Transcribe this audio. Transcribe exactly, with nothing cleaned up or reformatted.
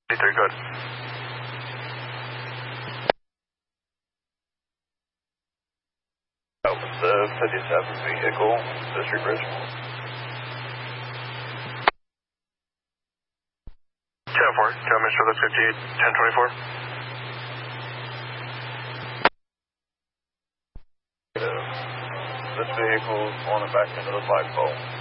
three, good. That was the fifty-seven vehicle, District Bridge. ten four, John Mitchell, that's fifty-eight, ten twenty-four. This vehicle is on the back end of the flagpole.